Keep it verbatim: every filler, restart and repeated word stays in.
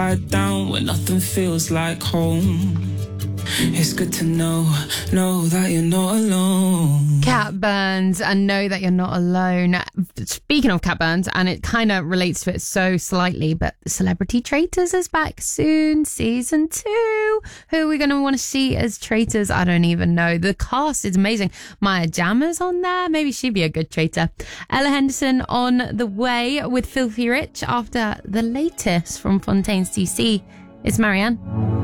upside down when nothing feels like home. It's good to know, know that you're not alone. Cat Burns, and know that you're not alone. Speaking of Cat Burns, and it kind of relates to it so slightly, but Celebrity Traitors is back soon, season two. Who are we going to want to see as traitors? I don't even know. The cast is amazing. Maya Jama's on there. Maybe she'd be a good traitor. Ella Henderson on the way with Filthy Rich after the latest from Fontaine's D C. It's Marianne.